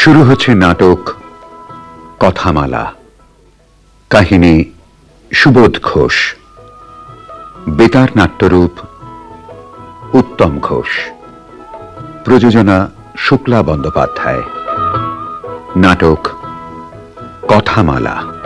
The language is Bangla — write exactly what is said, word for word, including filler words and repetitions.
শুরু হচ্ছে নাটক কথামালা। কাহিনী সুবোধ ঘোষ, বেতার নাট্যরূপ উত্তম ঘোষ, প্রযোজনা শুক্লা বন্দ্যোপাধ্যায়। নাটক কথামালা।